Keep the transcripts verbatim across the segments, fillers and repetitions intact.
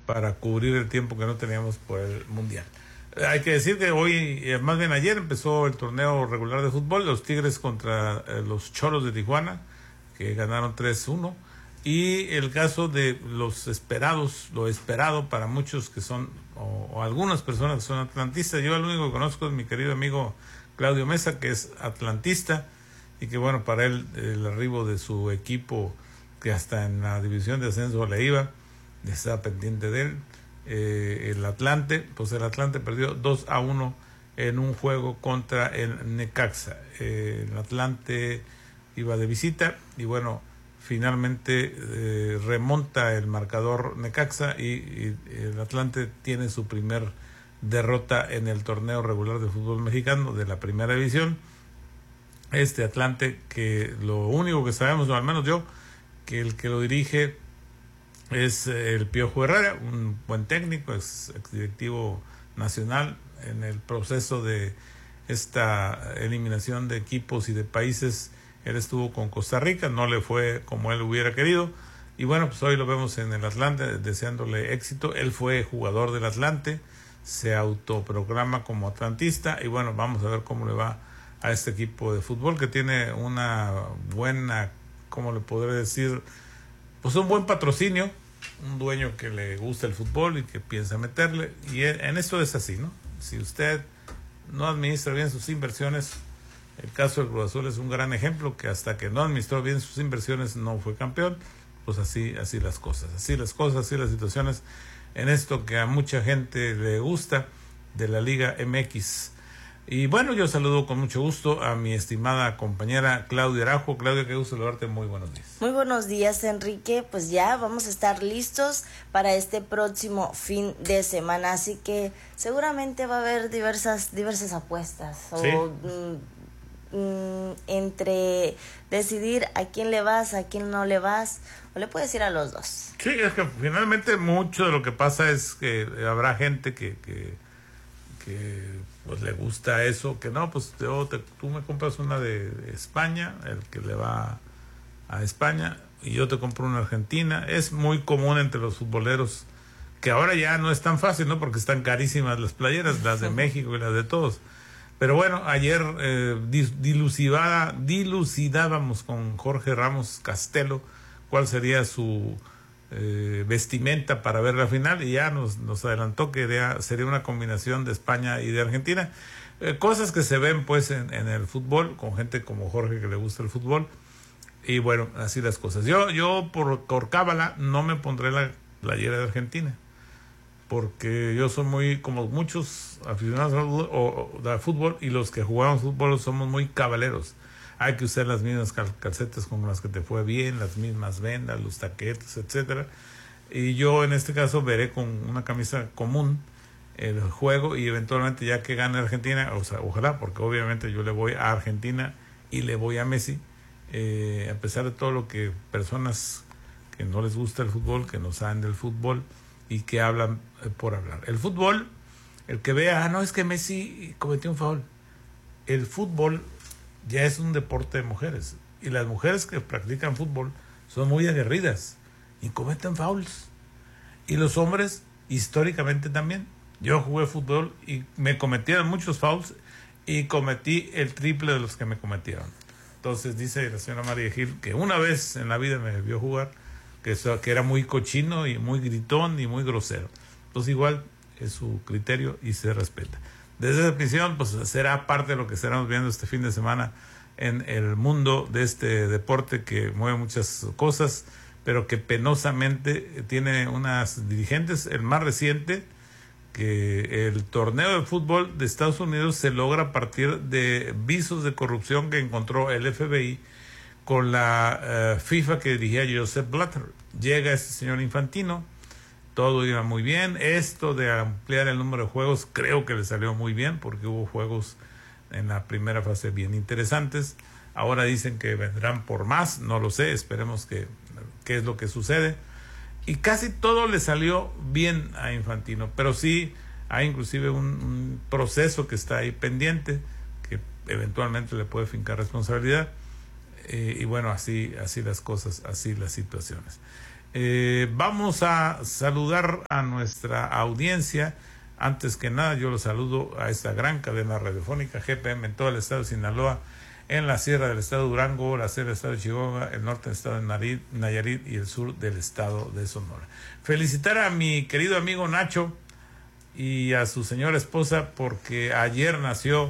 para cubrir el tiempo que no teníamos por el Mundial. Hay que decir que hoy, más bien ayer, empezó el torneo regular de fútbol, los Tigres contra eh, los Cholos de Tijuana, que ganaron tres uno, y el caso de los esperados, lo esperado para muchos que son, o, o algunas personas que son atlantistas. Yo el único que conozco es mi querido amigo Claudio Mesa, que es atlantista, y que bueno, para él el arribo de su equipo, que hasta en la división de ascenso le iba, está pendiente de él. Eh, el Atlante, pues el Atlante perdió dos a uno en un juego contra el Necaxa. Eh, el Atlante iba de visita y bueno, finalmente eh, remonta el marcador Necaxa y, y el Atlante tiene su primer derrota en el torneo regular de fútbol mexicano de la primera división. Este Atlante, que lo único que sabemos, o al menos yo, que el que lo dirige es el Piojo Herrera, un buen técnico, es exdirectivo nacional en el proceso de esta eliminación de equipos y de países. Él estuvo con Costa Rica, no le fue como él hubiera querido, y bueno, pues hoy lo vemos en el Atlante deseándole éxito. Él fue jugador del Atlante, se autoproclama como atlantista, y bueno, vamos a ver cómo le va a este equipo de fútbol que tiene una buena, ¿cómo le podré decir? Pues un buen patrocinio, un dueño que le gusta el fútbol y que piensa meterle, y en esto es así, ¿no? Si usted no administra bien sus inversiones, el caso del Cruz Azul es un gran ejemplo, que hasta que no administró bien sus inversiones no fue campeón. Pues así, así las cosas, así las cosas, así las situaciones en esto que a mucha gente le gusta de la Liga M X. Y bueno, yo saludo con mucho gusto a mi estimada compañera Claudia Arajo. Claudia, qué gusto saludarte, muy buenos días. Muy buenos días, Enrique. Pues ya vamos a estar listos para este próximo fin de semana, así que seguramente va a haber diversas diversas apuestas. ¿Sí? O mm, mm, entre decidir a quién le vas, a quién no le vas, o le puedes ir a los dos. Sí, es que finalmente mucho de lo que pasa es que habrá gente que... que que pues le gusta eso, que no, pues yo te, tú me compras una de, de España, el que le va a España, y yo te compro una Argentina. Es muy común entre los futboleros, que ahora ya no es tan fácil, ¿no? Porque están carísimas las playeras, las de México y las de todos. Pero bueno, ayer eh, dilucidaba, dilucidábamos con Jorge Ramos Castelo cuál sería su Eh, vestimenta para ver la final, y ya nos, nos adelantó que de, sería una combinación de España y de Argentina, eh, cosas que se ven pues en, en el fútbol, con gente como Jorge que le gusta el fútbol, y bueno, así las cosas. Yo, yo por, por cábala no me pondré la playera de Argentina, porque yo soy muy, como muchos aficionados al fútbol, o, o, al fútbol, y los que jugamos fútbol somos muy cabaleros. Hay que usar las mismas cal- calcetas con las que te fue bien, las mismas vendas, los taquetes, etcétera. Y yo en este caso veré con una camisa común el juego, y eventualmente ya que gane Argentina, o sea, ojalá, porque obviamente yo le voy a Argentina y le voy a Messi, eh, a pesar de todo lo que personas que no les gusta el fútbol, que no saben del fútbol y que hablan eh, por hablar. El fútbol, el que vea, ah, no, es que Messi cometió un foul. El fútbol ya es un deporte de mujeres, y las mujeres que practican fútbol son muy aguerridas y cometen fouls, y los hombres históricamente también. Yo jugué fútbol y me cometieron muchos fouls, y cometí el triple de los que me cometieron. Entonces dice la señora María Gil que una vez en la vida me vio jugar, que, eso, que era muy cochino y muy gritón y muy grosero. Entonces igual es su criterio y se respeta. Desde esa prisión, pues será parte de lo que estaremos viendo este fin de semana en el mundo de este deporte que mueve muchas cosas, pero que penosamente tiene unas dirigentes. El más reciente, que el torneo de fútbol de Estados Unidos se logra a partir de visos de corrupción que encontró el F B I con la uh, FIFA que dirigía Joseph Blatter. Llega este señor Infantino, todo iba muy bien. Esto de ampliar el número de juegos creo que le salió muy bien, porque hubo juegos en la primera fase bien interesantes. Ahora dicen que vendrán por más, no lo sé, esperemos que qué es lo que sucede. Y casi todo le salió bien a Infantino, pero sí hay inclusive un, un proceso que está ahí pendiente, que eventualmente le puede fincar responsabilidad. Eh, y bueno, así, así las cosas, así las situaciones. Eh, vamos a saludar a nuestra audiencia. Antes que nada, yo los saludo a esta gran cadena radiofónica G P M en todo el estado de Sinaloa, en la sierra del estado de Durango, la sierra del estado de Chihuahua, el norte del estado de Nayarit y el sur del estado de Sonora. Felicitar a mi querido amigo Nacho y a su señora esposa, porque ayer nació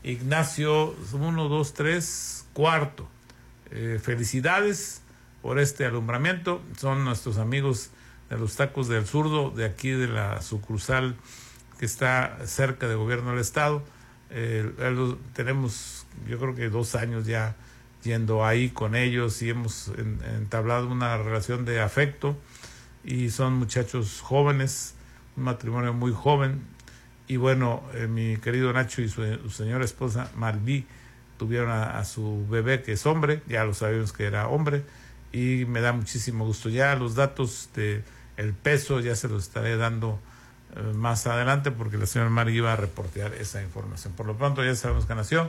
Ignacio uno, dos, tres, cuarto. Eh, felicidades por este alumbramiento. Son nuestros amigos de los Tacos del Zurdo, de aquí de la sucursal que está cerca del gobierno del estado. Eh, tenemos, yo creo que dos años ya yendo ahí con ellos y hemos en, entablado una relación de afecto, y son muchachos jóvenes, un matrimonio muy joven. Y bueno, eh, mi querido Nacho y su, su señora esposa Malví tuvieron a, a su bebé, que es hombre, ya lo sabíamos que era hombre, y me da muchísimo gusto. Ya los datos de el peso ya se los estaré dando eh, más adelante, porque la señora Mari iba a reportear esa información. Por lo pronto ya sabemos que nació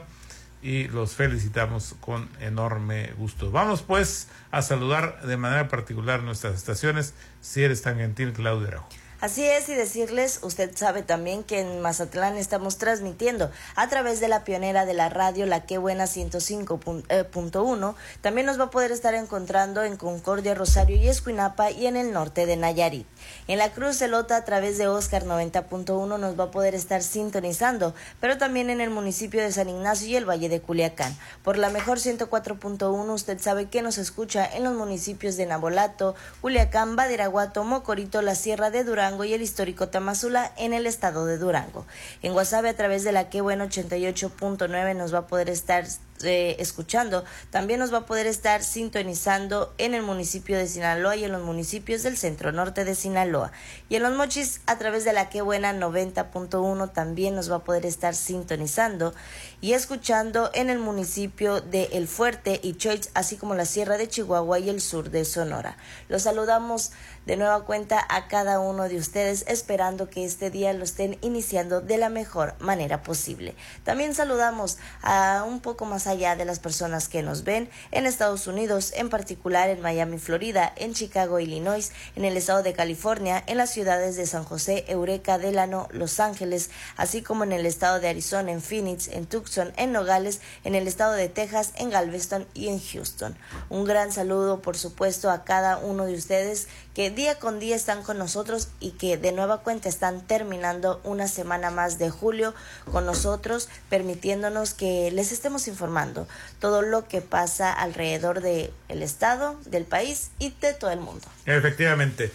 y los felicitamos con enorme gusto. Vamos pues a saludar de manera particular nuestras estaciones, si eres tan gentil, Claudia Araujo. Así es, y decirles, usted sabe también que en Mazatlán estamos transmitiendo a través de la pionera de la radio, la Qué Buena ciento cinco punto uno. También nos va a poder estar encontrando en Concordia, Rosario y Escuinapa, y en el norte de Nayarit. En la Cruz Celota, a través de Oscar noventa punto uno, nos va a poder estar sintonizando, pero también en el municipio de San Ignacio y el Valle de Culiacán. Por la Mejor ciento cuatro punto uno, usted sabe que nos escucha en los municipios de Nabolato, Culiacán, Badiraguato, Mocorito, la Sierra de Durango y el histórico Tamazula en el estado de Durango. En Guasave, a través de la Qué Bueno ochenta y ocho punto nueve, nos va a poder estar eh, escuchando. También nos va a poder estar sintonizando en el municipio de Sinaloa y en los municipios del centro norte de Sinaloa. Y en Los Mochis, a través de la Qué Buena noventa punto uno, también nos va a poder estar sintonizando y escuchando en el municipio de El Fuerte y Choix, así como la Sierra de Chihuahua y el sur de Sonora. Los saludamos de nueva cuenta a cada uno de ustedes, esperando que este día lo estén iniciando de la mejor manera posible. También saludamos a un poco más allá de las personas que nos ven en Estados Unidos, en particular en Miami, Florida, en Chicago, Illinois, en el estado de California, en las ciudades de San José, Eureka, Delano, Los Ángeles, así como en el estado de Arizona, en Phoenix, en Tucson, en Nogales, en el estado de Texas, en Galveston y en Houston. Un gran saludo, por supuesto, a cada uno de ustedes que día con día están con nosotros y que de nueva cuenta están terminando una semana más de julio con nosotros, permitiéndonos que les estemos informando todo lo que pasa alrededor del estado, del país y de todo el mundo. Efectivamente.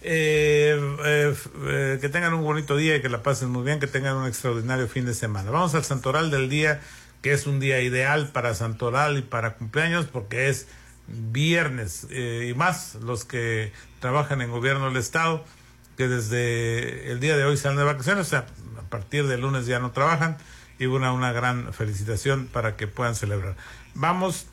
Eh, eh, eh, que tengan un bonito día y que la pasen muy bien, que tengan un extraordinario fin de semana. Vamos al santoral del día, que es un día ideal para santoral y para cumpleaños, porque es viernes, eh, y más los que trabajan en gobierno del estado, que desde el día de hoy salen de vacaciones, o sea, a partir del lunes ya no trabajan, y una, una gran felicitación para que puedan celebrar. Vamos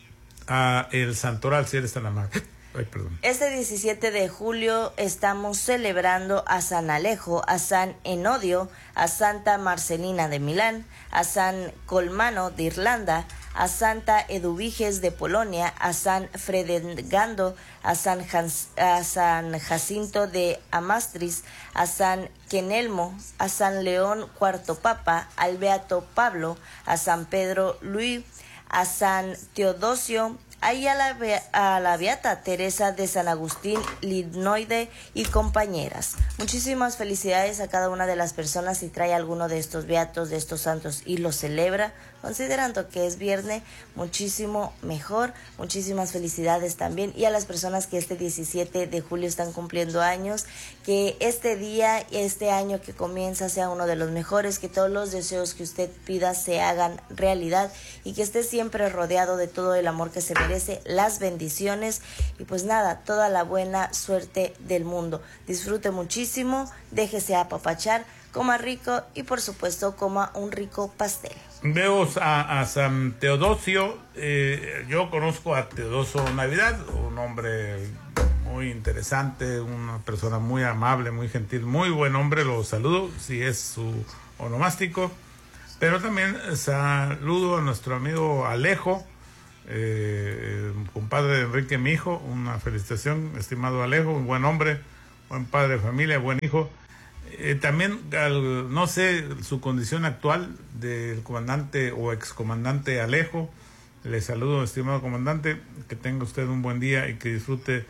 a el santoral, si eres tan amable. Ay, perdón. Este diecisiete de julio estamos celebrando a San Alejo, a San Enodio, a Santa Marcelina de Milán, a San Colmano de Irlanda, a Santa Eduviges de Polonia, a San Fredegando, a San, Hans, a San Jacinto de Amastris, a San Kenelmo, a San León Cuarto Papa, al Beato Pablo, a San Pedro Luis, a San Teodosio, ahí a la, a la Beata Teresa de San Agustín Lignoide y compañeras. Muchísimas felicidades a cada una de las personas. Si trae alguno de estos beatos, de estos santos y lo celebra, considerando que es viernes, muchísimo mejor. Muchísimas felicidades también. Y a las personas que este diecisiete de julio están cumpliendo años, que este día, este año que comienza sea uno de los mejores, que todos los deseos que usted pida se hagan realidad y que esté siempre rodeado de todo el amor que se merece, las bendiciones y pues nada, toda la buena suerte del mundo. Disfrute muchísimo, déjese apapachar, coma rico y por supuesto coma un rico pastel. Veo a, a San Teodosio, eh, yo conozco a Teodosio Navidad, un hombre muy interesante, una persona muy amable, muy gentil, muy buen hombre, lo saludo si es su onomástico, pero también saludo a nuestro amigo Alejo, eh, compadre Enrique, mi hijo, una felicitación, estimado Alejo, un buen hombre, buen padre de familia, buen hijo. Eh, también, al, no sé su condición actual del comandante o excomandante Alejo. Le saludo, estimado comandante, que tenga usted un buen día y que disfrute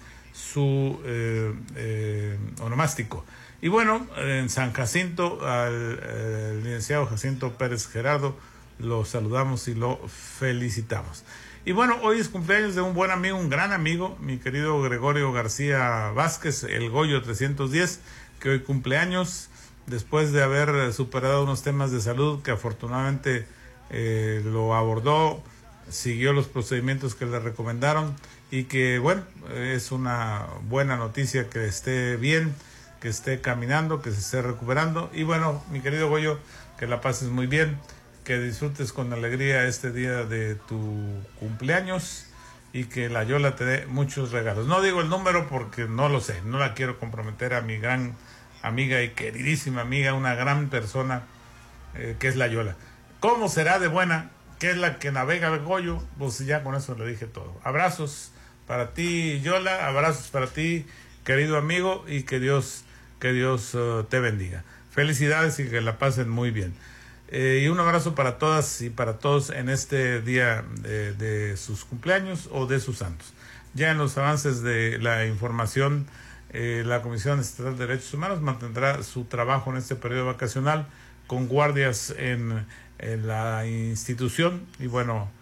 su eh, eh, onomástico. Y bueno, en San Jacinto, al eh, licenciado Jacinto Pérez Gerardo, lo saludamos y lo felicitamos. Y bueno, hoy es cumpleaños de un buen amigo, un gran amigo, mi querido Gregorio García Vázquez, el Goyo trescientos diez, que hoy cumpleaños, después de haber superado unos temas de salud que afortunadamente eh, lo abordó, siguió los procedimientos que le recomendaron y que, bueno, es una buena noticia que esté bien, que esté caminando, que se esté recuperando. Y bueno, mi querido Goyo, que la pases muy bien, que disfrutes con alegría este día de tu cumpleaños y que la Yola te dé muchos regalos. No digo el número porque no lo sé, no la quiero comprometer a mi gran amiga y queridísima amiga, una gran persona eh, que es la Yola. ¿Cómo será de buena? Que es la que navega el Goyo, pues ya con eso le dije todo. Abrazos para ti, Yola, abrazos para ti, querido amigo, y que Dios, que Dios uh, te bendiga. Felicidades y que la pasen muy bien. Eh, y un abrazo para todas y para todos en este día de, de sus cumpleaños o de sus santos. Ya en los avances de la información, eh, la Comisión Estatal de Derechos Humanos mantendrá su trabajo en este periodo vacacional con guardias en en la institución y bueno,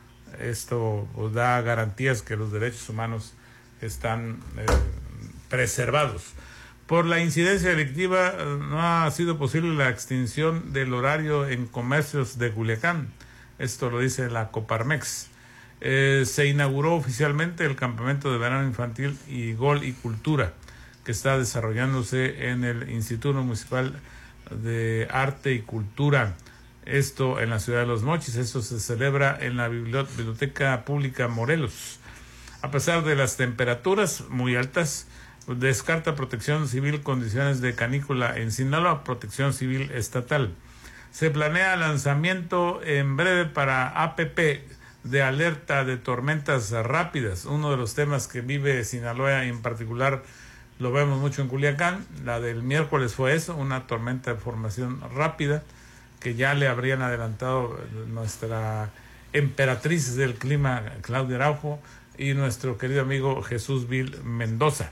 esto pues, da garantías que los derechos humanos están eh, preservados. Por la incidencia delictiva no ha sido posible la extinción del horario en comercios de Culiacán, esto lo dice la Coparmex. Eh, se inauguró oficialmente el campamento de verano infantil y Gol y Cultura que está desarrollándose en el Instituto Municipal de Arte y Cultura, esto en la ciudad de Los Mochis. Esto se celebra en la Biblioteca Pública Morelos. A pesar de las temperaturas muy altas, descarta Protección Civil condiciones de canícula en Sinaloa, Protección Civil Estatal. Se planea lanzamiento en breve para A P P de alerta de tormentas rápidas, uno de los temas que vive Sinaloa y en particular lo vemos mucho en Culiacán. La del miércoles fue eso, una tormenta de formación rápida, que ya le habrían adelantado nuestra emperatriz del clima, Claudia Araujo, y nuestro querido amigo Jesús Vil Mendoza.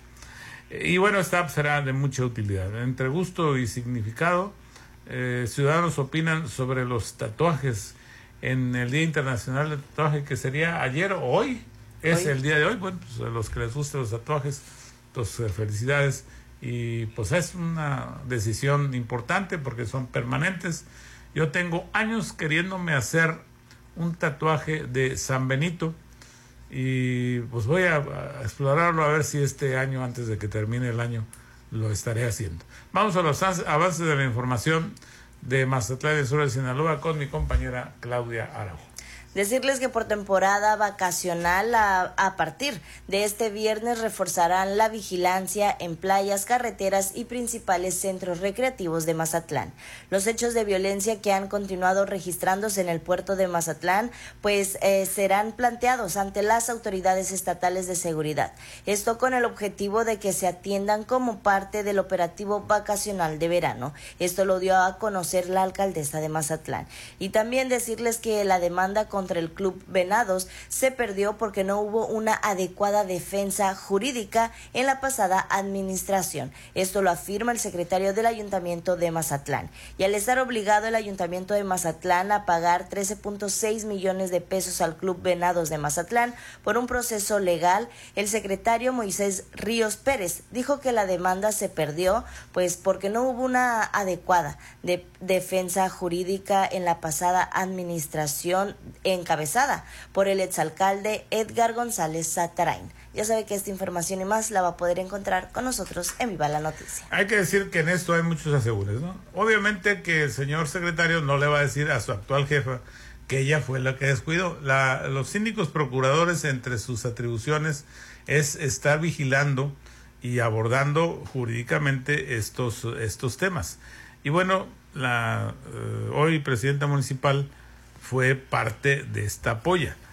Y bueno, esta será de mucha utilidad. Entre gusto y significado, eh, ciudadanos opinan sobre los tatuajes en el Día Internacional del Tatuaje, que sería ayer o hoy. Es hoy. El día de hoy. Bueno, pues a los que les gusten los tatuajes, pues felicidades. Y pues es una decisión importante porque son permanentes. Yo tengo años queriéndome hacer un tatuaje de San Benito y pues voy a, a explorarlo a ver si este año, antes de que termine el año, lo estaré haciendo. Vamos a los avances de la información de Mazatlán del Sur de Sinaloa con mi compañera Claudia Araujo. Decirles que por temporada vacacional a, a partir de este viernes reforzarán la vigilancia en playas, carreteras y principales centros recreativos de Mazatlán. Los hechos de violencia que han continuado registrándose en el puerto de Mazatlán pues eh, serán planteados ante las autoridades estatales de seguridad. Esto con el objetivo de que se atiendan como parte del operativo vacacional de verano. Esto lo dio a conocer la alcaldesa de Mazatlán. Y también decirles que la demanda contra contra el Club Venados se perdió porque no hubo una adecuada defensa jurídica en la pasada administración. Esto lo afirma el secretario del Ayuntamiento de Mazatlán. Y al estar obligado el Ayuntamiento de Mazatlán a pagar trece punto seis millones de pesos al Club Venados de Mazatlán por un proceso legal, el secretario Moisés Ríos Pérez dijo que la demanda se perdió pues porque no hubo una adecuada de defensa jurídica en la pasada administración encabezada por el exalcalde Edgar González Satarain. Ya sabe que esta información y más la va a poder encontrar con nosotros en Viva la Noticia. Hay que decir que en esto hay muchos asegúnes, ¿no? Obviamente que el señor secretario no le va a decir a su actual jefa que ella fue la que descuidó. La, los síndicos procuradores, entre sus atribuciones, es estar vigilando y abordando jurídicamente estos, estos temas. Y bueno, la eh, hoy presidenta municipal fue parte de esta polla.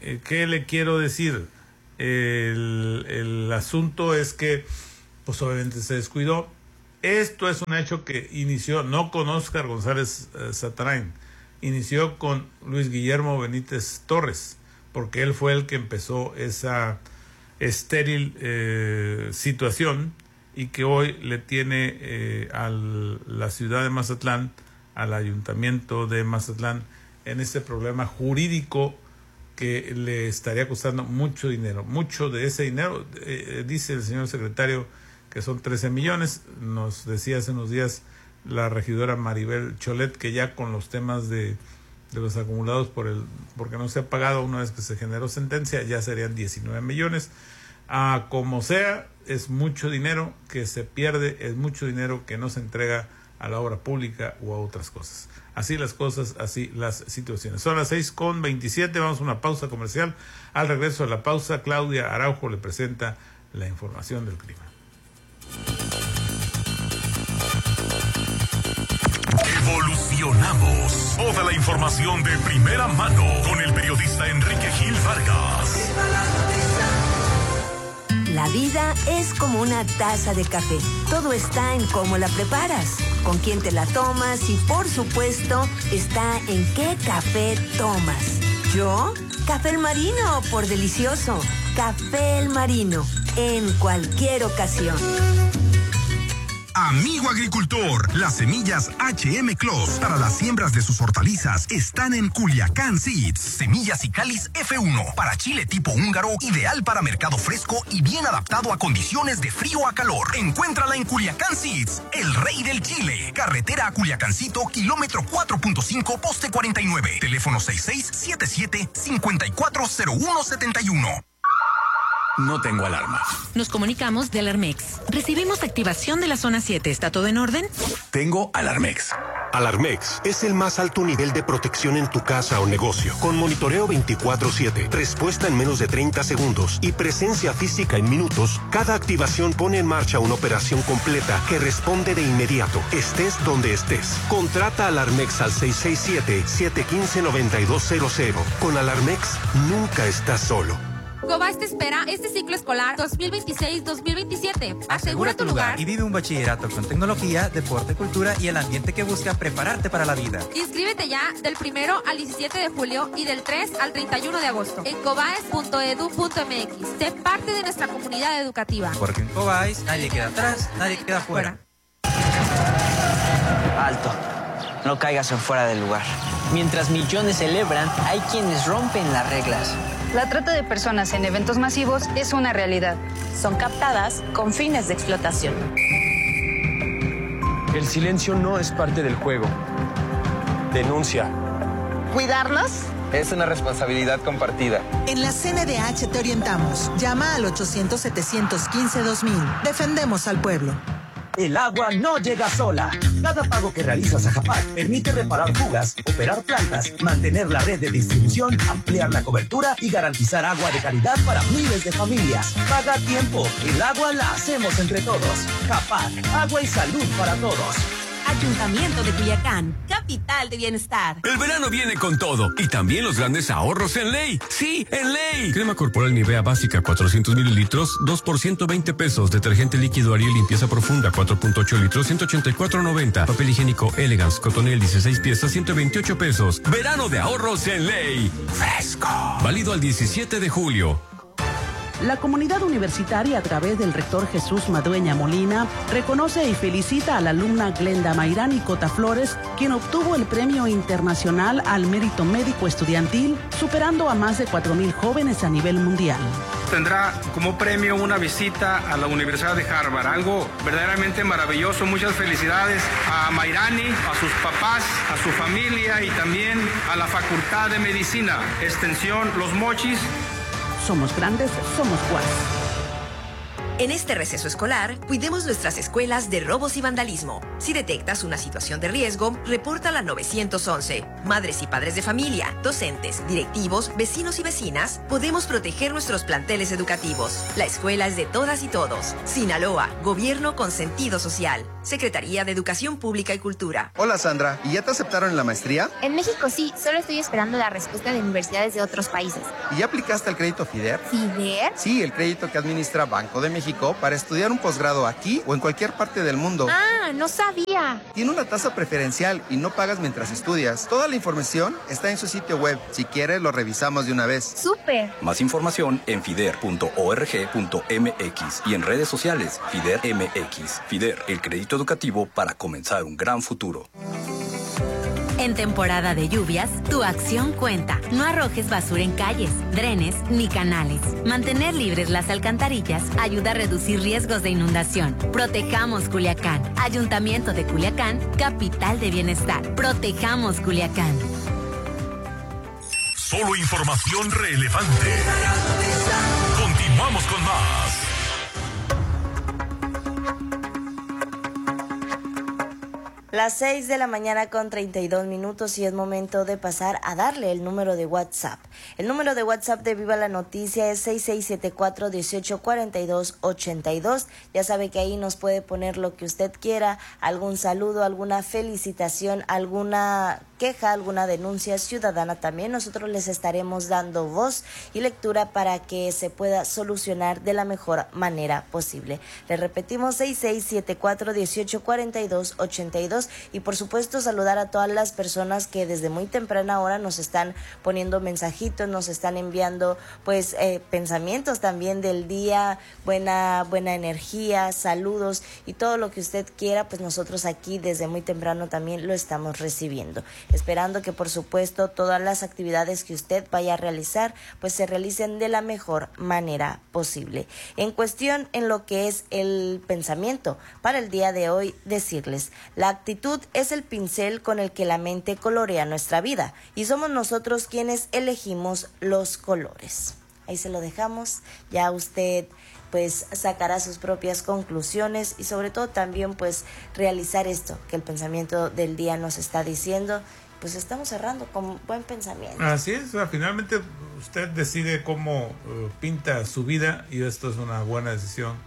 eh, ¿qué le quiero decir? El, el asunto es que, pues obviamente se descuidó. Esto es un hecho que inició, no con Óscar González eh, Satarain, inició con Luis Guillermo Benítez Torres, porque él fue el que empezó esa estéril eh, situación y que hoy le tiene eh, a la ciudad de Mazatlán, al ayuntamiento de Mazatlán, en este problema jurídico que le estaría costando mucho dinero. Mucho de ese dinero, eh, dice el señor secretario, que son trece millones. Nos decía hace unos días la regidora Maribel Cholet que ya con los temas de, de los acumulados por el porque no se ha pagado una vez que se generó sentencia, ya serían diecinueve millones. Ah, como sea, es mucho dinero que se pierde, es mucho dinero que no se entrega a la obra pública o a otras cosas. Así las cosas, así las situaciones. Son las seis con veintisiete, vamos a una pausa comercial. Al regreso de la pausa, Claudia Araujo le presenta la información del clima. Evolucionamos. Toda la información de primera mano con el periodista Enrique Gil Vargas. La vida es como una taza de café. Todo está en cómo la preparas, con quién te la tomas y, por supuesto, está en qué café tomas. ¿Yo? Café El Marino, por delicioso. Café El Marino, en cualquier ocasión. Amigo agricultor, las semillas H M Clos para las siembras de sus hortalizas están en Culiacán Seeds. Semillas y cáliz F uno para chile tipo húngaro, ideal para mercado fresco y bien adaptado a condiciones de frío a calor. Encuéntrala en Culiacán Seeds, el rey del chile. Carretera a Culiacancito, kilómetro cuatro punto cinco, poste cuarenta y nueve. Teléfono seis seis siete siete, cinco cuatro cero uno siete uno. No tengo alarma. Nos comunicamos de Alarmex. Recibimos activación de la zona siete. ¿Está todo en orden? Tengo Alarmex. Alarmex es el más alto nivel de protección en tu casa o negocio. Con monitoreo veinticuatro siete, respuesta en menos de treinta segundos y presencia física en minutos, cada activación pone en marcha una operación completa que responde de inmediato, estés donde estés. Contrata Alarmex al seis seis siete, siete uno cinco, nueve dos cero cero. Con Alarmex nunca estás solo. Cobás te espera este ciclo escolar dos mil veintiséis dos mil veintisiete. Asegura tu lugar y vive un bachillerato con tecnología, deporte, cultura y el ambiente que busca prepararte para la vida. Inscríbete ya del primero al diecisiete de julio y del tres al treinta y uno de agosto en cobaes punto edu punto m x. Sé parte de nuestra comunidad educativa. Porque en Cobaes nadie queda atrás, nadie queda fuera. Alto, no caigas en fuera del lugar. Mientras millones celebran, hay quienes rompen las reglas. La trata de personas en eventos masivos es una realidad. Son captadas con fines de explotación. El silencio no es parte del juego. Denuncia. ¿Cuidarnos? Es una responsabilidad compartida. En la C N D H te orientamos. Llama al ochocientos, setecientos quince, dos mil. Defendemos al pueblo. El agua no llega sola. Cada pago que realizas a Japac permite reparar fugas, operar plantas, mantener la red de distribución, ampliar la cobertura y garantizar agua de calidad para miles de familias. Paga a tiempo. El agua la hacemos entre todos. Japac, agua y salud para todos. Ayuntamiento de Culiacán, capital de bienestar. El verano viene con todo y también los grandes ahorros en Ley. Sí, en Ley. Crema corporal Nivea básica cuatrocientos mililitros, dos por ciento veinte pesos. Detergente líquido Ariel limpieza profunda cuatro punto ocho litros, ciento ochenta y cuatro noventa. Papel higiénico Elegance Cotonel dieciséis piezas, ciento veintiocho pesos. Verano de ahorros en Ley. Fresco. Válido al diecisiete de julio. La comunidad universitaria, a través del rector Jesús Madueña Molina, reconoce y felicita a la alumna Glenda Mayrani Cota Flores, quien obtuvo el Premio Internacional al Mérito Médico Estudiantil, superando a más de cuatro mil jóvenes a nivel mundial. Tendrá como premio una visita a la Universidad de Harvard, algo verdaderamente maravilloso. Muchas felicidades a Mayrani, a sus papás, a su familia y también a la Facultad de Medicina, Extensión Los Mochis. Somos grandes, somos U A S. En este receso escolar, cuidemos nuestras escuelas de robos y vandalismo. Si detectas una situación de riesgo, repórtala al nueve once. Madres y padres de familia, docentes, directivos, vecinos y vecinas, podemos proteger nuestros planteles educativos. La escuela es de todas y todos. Sinaloa, gobierno con sentido social. Secretaría de Educación Pública y Cultura. Hola Sandra, ¿y ya te aceptaron en la maestría? En México sí, solo estoy esperando la respuesta de universidades de otros países. ¿Y ya aplicaste al crédito FIDER? ¿FIDER? Sí, el crédito que administra Banco de México para estudiar un posgrado aquí o en cualquier parte del mundo. Ah, no sabía. Tiene una tasa preferencial y no pagas mientras estudias. Toda la información está en su sitio web. Si quieres, lo revisamos de una vez. ¡Súper! Más información en fider punto org punto mx y en redes sociales FIDER M X. FIDER, el crédito educativo para comenzar un gran futuro. En temporada de lluvias, tu acción cuenta. No arrojes basura en calles, drenes ni canales. Mantener libres las alcantarillas ayuda a reducir riesgos de inundación. Protejamos Culiacán. Ayuntamiento de Culiacán, capital de bienestar. Protejamos Culiacán. Solo información relevante. Continuamos con más. Las seis de la mañana con treinta y dos minutos y es momento de pasar a darle el número de WhatsApp. El número de WhatsApp de Viva la Noticia es seis seis siete cuatro, uno ocho cuatro dos, ocho dos. Ya sabe que ahí nos puede poner lo que usted quiera, algún saludo, alguna felicitación, alguna queja, alguna denuncia ciudadana también. Nosotros les estaremos dando voz y lectura para que se pueda solucionar de la mejor manera posible. Le repetimos seis seis siete cuatro, uno ocho cuatro dos, ocho dos. Y por supuesto saludar a todas las personas que desde muy temprana hora nos están poniendo mensajitos, nos están enviando pues eh, pensamientos también del día, buena buena energía, saludos y todo lo que usted quiera, pues nosotros aquí desde muy temprano también lo estamos recibiendo, esperando que por supuesto todas las actividades que usted vaya a realizar pues se realicen de la mejor manera posible. En cuestión en lo que es el pensamiento para el día de hoy, decirles, la actitud es el pincel con el que la mente colorea nuestra vida y somos nosotros quienes elegimos los colores. Ahí se lo dejamos, ya usted pues sacará sus propias conclusiones y sobre todo también pues realizar esto que el pensamiento del día nos está diciendo. Pues estamos cerrando con buen pensamiento. Así es, o sea, finalmente usted decide cómo uh, pinta su vida y esto es una buena decisión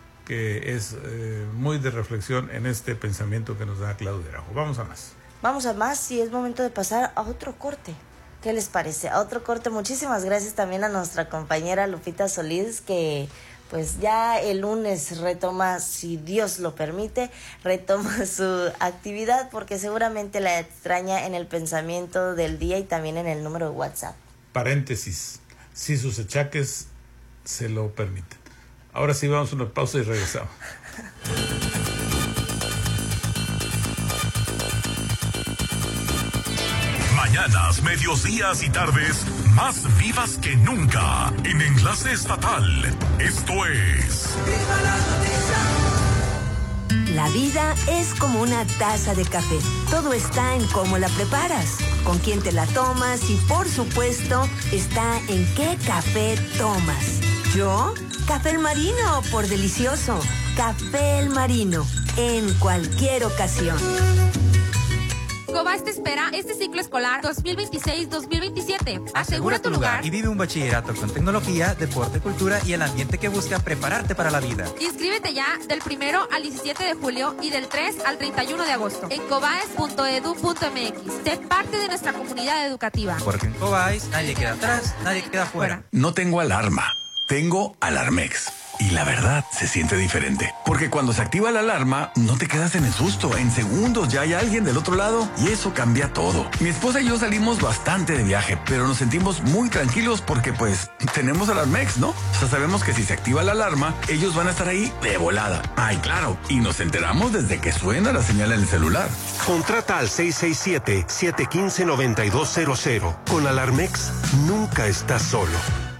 que es eh, muy de reflexión en este pensamiento que nos da Claudia Araujo. Vamos a más. Vamos a más y es momento de pasar a otro corte. ¿Qué les parece? A otro corte. Muchísimas gracias también a nuestra compañera Lupita Solís, que pues ya el lunes retoma, si Dios lo permite, retoma su actividad porque seguramente la extraña en el pensamiento del día y también en el número de WhatsApp. Paréntesis, si sus achaques se lo permiten. Ahora sí vamos a una pausa y regresamos. Mañanas, mediodías y tardes más vivas que nunca en Enlace Estatal. Esto es Viva la Noticia. La vida es como una taza de café. Todo está en cómo la preparas, con quién te la tomas y por supuesto está en qué café tomas. ¿Yo? Café El Marino, por delicioso. Café El Marino, en cualquier ocasión. Cobás te espera este ciclo escolar dos mil veintiséis dos mil veintisiete. Asegura tu lugar y vive un bachillerato con tecnología, deporte, cultura y el ambiente que busca prepararte para la vida. Inscríbete ya del primero al diecisiete de julio y del tres al treinta y uno de agosto en cobaes punto edu punto mx. Sé parte de nuestra comunidad educativa. Porque en Cobáis nadie queda atrás, nadie queda fuera. No tengo alarma, tengo Alarmex. Y la verdad, se siente diferente. Porque cuando se activa la alarma, no te quedas en el susto. En segundos ya hay alguien del otro lado y eso cambia todo. Mi esposa y yo salimos bastante de viaje, pero nos sentimos muy tranquilos porque pues tenemos Alarmex, ¿no? O sea, sabemos que si se activa la alarma, ellos van a estar ahí de volada. Ay, claro. Y nos enteramos desde que suena la señal en el celular. Contrata al seis seis siete, siete uno cinco, nueve dos cero cero. Con Alarmex, nunca estás solo.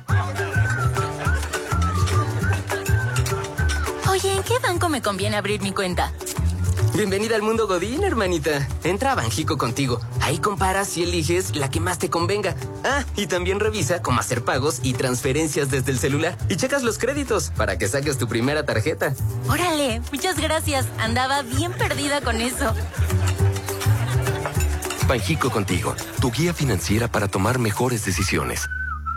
Oye, ¿en qué banco me conviene abrir mi cuenta? Bienvenida al mundo Godín, hermanita. Entra a Banjico contigo. Ahí comparas y eliges la que más te convenga. Ah, y también revisa cómo hacer pagos y transferencias desde el celular. Y checas los créditos para que saques tu primera tarjeta. Órale, muchas gracias. Andaba bien perdida con eso. Banjico Contigo, tu guía financiera para tomar mejores decisiones.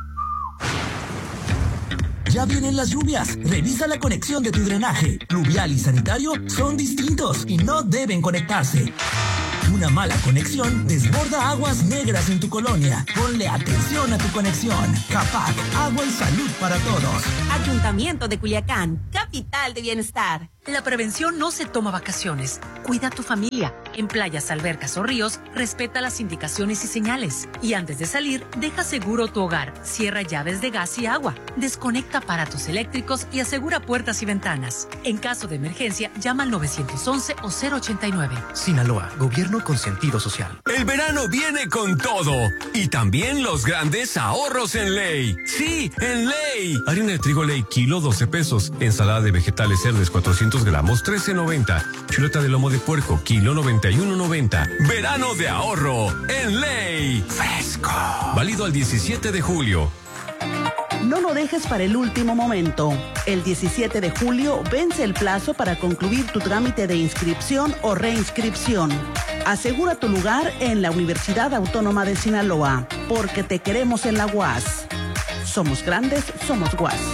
Ya vienen las lluvias. Revisa la conexión de tu drenaje. Pluvial y sanitario son distintos y no deben conectarse. Una mala conexión desborda aguas negras en tu colonia. Ponle atención a tu conexión. Capac, agua y salud para todos. Ayuntamiento de Culiacán, capital de bienestar. La prevención no se toma vacaciones. Cuida a tu familia. En playas, albercas o ríos, respeta las indicaciones y señales. Y antes de salir, deja seguro tu hogar. Cierra llaves de gas y agua. Desconecta aparatos eléctricos y asegura puertas y ventanas. En caso de emergencia, llama al nueve once o cero ochenta y nueve. Sinaloa, gobierno con sentido social. El verano viene con todo. Y también los grandes ahorros en Ley. Sí, en Ley. Harina de trigo Ley, kilo doce pesos. Ensalada de vegetales verdes cuatrocientos gramos, trece noventa. Chuleta de lomo de puerco, kilo noventa y uno noventa. Verano de ahorro en Ley. Fresco. Válido al diecisiete de julio. No lo dejes para el último momento. El diecisiete de julio vence el plazo para concluir tu trámite de inscripción o reinscripción. Asegura tu lugar en la Universidad Autónoma de Sinaloa, porque te queremos en la U A S. Somos grandes, somos U A S.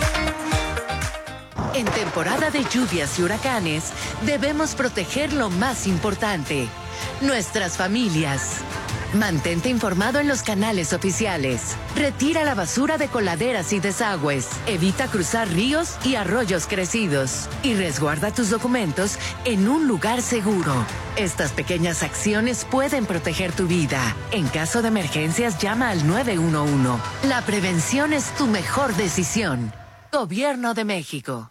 En temporada de lluvias y huracanes, debemos proteger lo más importante, nuestras familias. Mantente informado en los canales oficiales. Retira la basura de coladeras y desagües. Evita cruzar ríos y arroyos crecidos. Y resguarda tus documentos en un lugar seguro. Estas pequeñas acciones pueden proteger tu vida. En caso de emergencias, llama al nueve uno uno. La prevención es tu mejor decisión. Gobierno de México.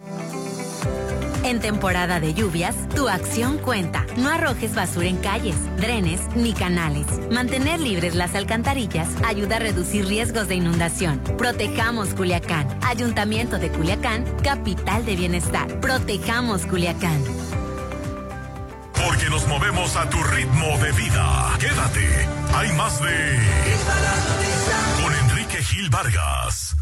En temporada de lluvias, tu acción cuenta. No arrojes basura en calles, drenes ni canales. Mantener libres las alcantarillas ayuda a reducir riesgos de inundación. Protejamos Culiacán. Ayuntamiento de Culiacán, capital de bienestar. Protejamos Culiacán. Porque nos movemos a tu ritmo de vida. Quédate. Hay más de... Con Enrique Gil Vargas.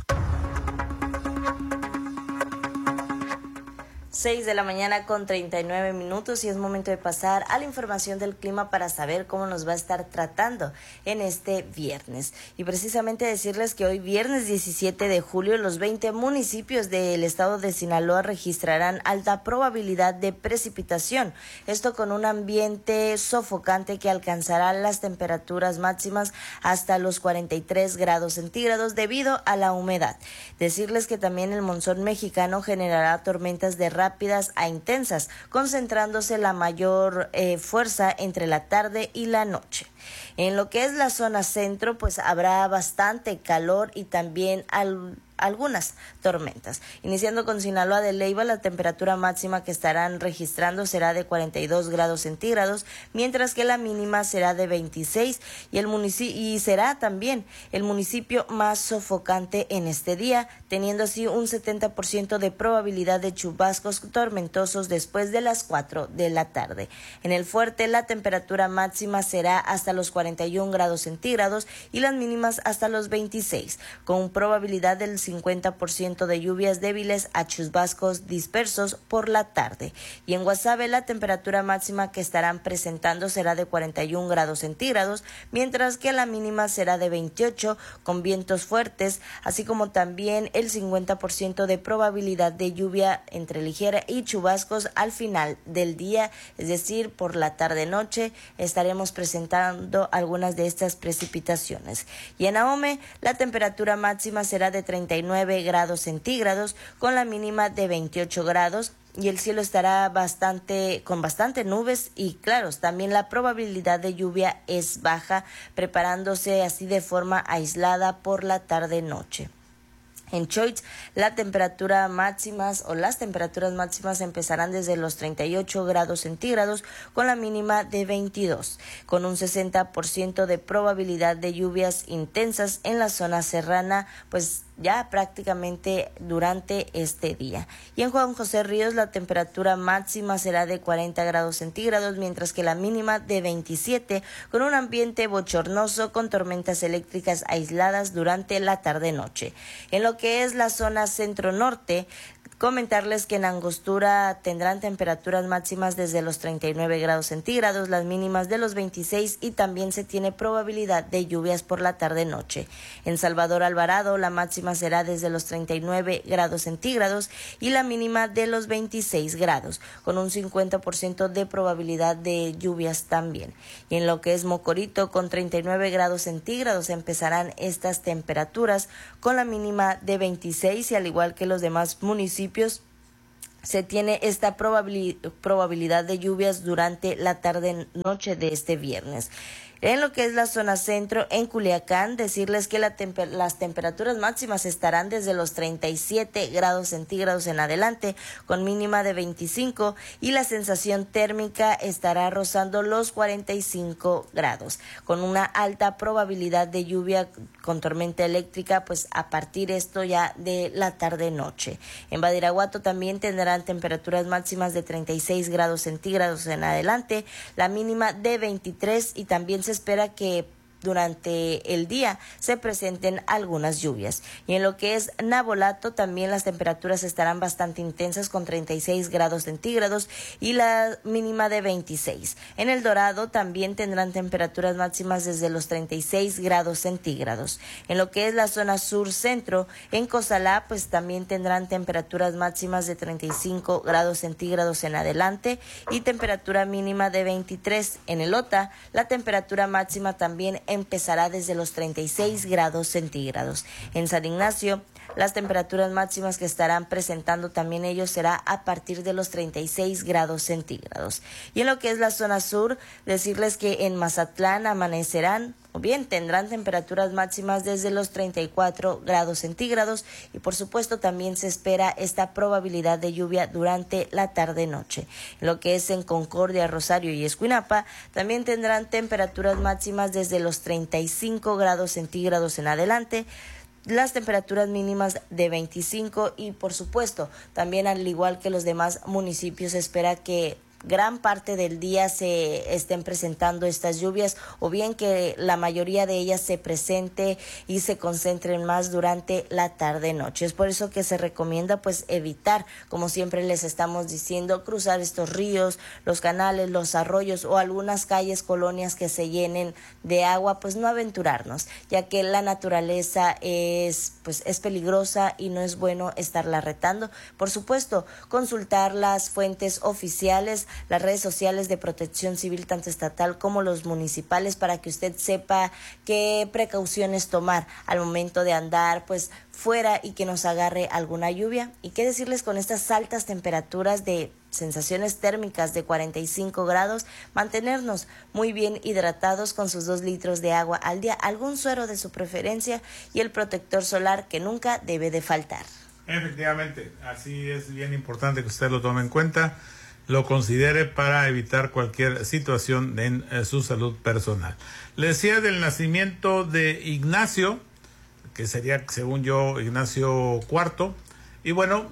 seis de la mañana con treinta y nueve minutos y es momento de pasar a la información del clima para saber cómo nos va a estar tratando en este viernes. Y precisamente decirles que hoy viernes diecisiete de julio los veinte municipios del estado de Sinaloa registrarán alta probabilidad de precipitación. Esto con un ambiente sofocante que alcanzará las temperaturas máximas hasta los cuarenta y tres grados centígrados debido a la humedad. Decirles que también el monzón mexicano generará tormentas de rápidas a intensas, concentrándose la mayor eh, fuerza entre la tarde y la noche. En lo que es la zona centro, pues habrá bastante calor y también al algunas tormentas. Iniciando con Sinaloa de Leyva, la temperatura máxima que estarán registrando será de cuarenta y dos grados centígrados, mientras que la mínima será de veintiséis y el municipio y será también el municipio más sofocante en este día, teniendo así un setenta por ciento de probabilidad de chubascos tormentosos después de las cuatro de la tarde. En el Fuerte, la temperatura máxima será hasta los cuarenta y un grados centígrados y las mínimas hasta los veintiséis, con probabilidad del cincuenta por ciento de lluvias débiles a chubascos dispersos por la tarde. Y en Guasave, la temperatura máxima que estarán presentando será de cuarenta y un grados centígrados, mientras que la mínima será de veintiocho, con vientos fuertes, así como también el cincuenta por ciento de probabilidad de lluvia entre ligera y chubascos al final del día, es decir, por la tarde-noche estaremos presentando algunas de estas precipitaciones. Y en Ahome, la temperatura máxima será de treinta y nueve grados centígrados, con la mínima de veintiocho grados, y el cielo estará bastante con bastante nubes y claros. También la probabilidad de lluvia es baja, preparándose así de forma aislada por la tarde-noche. En Choix, la temperatura máximas o las temperaturas máximas empezarán desde los treinta y ocho grados centígrados con la mínima de veintidós, con un sesenta por ciento de probabilidad de lluvias intensas en la zona serrana, pues ya prácticamente durante este día. Y en Juan José Ríos la temperatura máxima será de cuarenta grados centígrados, mientras que la mínima de veintisiete, con un ambiente bochornoso con tormentas eléctricas aisladas durante la tarde-noche. En lo que es la zona centro-norte, comentarles que en Angostura tendrán temperaturas máximas desde los treinta y nueve grados centígrados, las mínimas de los veintiséis, y también se tiene probabilidad de lluvias por la tarde-noche. En Salvador Alvarado la máxima será desde los treinta y nueve grados centígrados y la mínima de los veintiséis grados, con un cincuenta por ciento de probabilidad de lluvias también. Y en lo que es Mocorito, con treinta y nueve grados centígrados empezarán estas temperaturas, con la mínima de veintiséis, y al igual que los demás municipios se tiene esta probabilidad de lluvias durante la tarde-noche de este viernes. En lo que es la zona centro, en Culiacán, decirles que la temper- las temperaturas máximas estarán desde los treinta y siete grados centígrados en adelante, con mínima de veinticinco, y la sensación térmica estará rozando los cuarenta y cinco grados, con una alta probabilidad de lluvia con tormenta eléctrica, pues a partir esto ya de la tarde-noche. En Badiraguato también tendrán temperaturas máximas de treinta y seis grados centígrados en adelante, la mínima de veintitrés, y también se espera que durante el día se presenten algunas lluvias. Y en lo que es Navolato también las temperaturas estarán bastante intensas, con treinta y seis grados centígrados y la mínima de veintiséis. En El Dorado también tendrán temperaturas máximas desde los treinta y seis grados centígrados. En lo que es la zona sur centro, en Cozalá pues también tendrán temperaturas máximas de treinta y cinco grados centígrados en adelante y temperatura mínima de veintitrés. En Elota la temperatura máxima también empezará desde los treinta y seis grados centígrados. En San Ignacio, las temperaturas máximas que estarán presentando también ellos será a partir de los treinta y seis grados centígrados. Y en lo que es la zona sur, decirles que en Mazatlán amanecerán o bien tendrán temperaturas máximas desde los treinta y cuatro grados centígrados, y por supuesto también se espera esta probabilidad de lluvia durante la tarde-noche. Lo que es en Concordia, Rosario y Escuinapa también tendrán temperaturas máximas desde los treinta y cinco grados centígrados en adelante, las temperaturas mínimas de veinticinco, y por supuesto también al igual que los demás municipios se espera que gran parte del día se estén presentando estas lluvias, o bien que la mayoría de ellas se presente y se concentren más durante la tarde-noche. Es por eso que se recomienda pues evitar, como siempre les estamos diciendo, cruzar estos ríos, los canales, los arroyos o algunas calles, colonias que se llenen de agua, pues no aventurarnos, ya que la naturaleza es pues es peligrosa y no es bueno estarla retando. Por supuesto, consultar las fuentes oficiales, las redes sociales de Protección Civil, tanto estatal como los municipales, para que usted sepa qué precauciones tomar al momento de andar pues fuera y que nos agarre alguna lluvia. Y qué decirles con estas altas temperaturas de sensaciones térmicas de cuarenta y cinco grados, mantenernos muy bien hidratados con sus dos litros de agua al día, algún suero de su preferencia y el protector solar que nunca debe de faltar. Efectivamente, así es bien importante que usted lo tome en cuenta, lo considere para evitar cualquier situación en eh, su salud personal. Le decía del nacimiento de Ignacio, que sería, según yo, Ignacio cuarto, y bueno,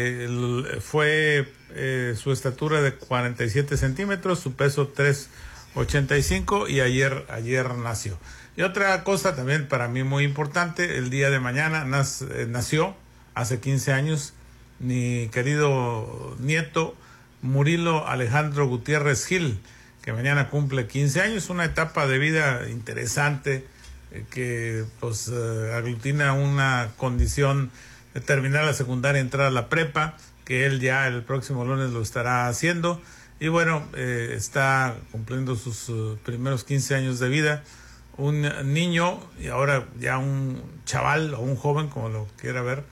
eh, fue eh, su estatura de cuarenta y siete centímetros, su peso tres ochenta y cinco, y ayer, ayer nació. Y otra cosa también para mí muy importante, el día de mañana nace, eh, nació, hace quince años, mi querido nieto Murilo Alejandro Gutiérrez Gil, que mañana cumple quince años, una etapa de vida interesante eh, que pues eh, aglutina una condición de terminar la secundaria y entrar a la prepa, que él ya el próximo lunes lo estará haciendo, y bueno, eh, está cumpliendo sus uh, primeros quince años de vida, un niño y ahora ya un chaval o un joven, como lo quiera ver,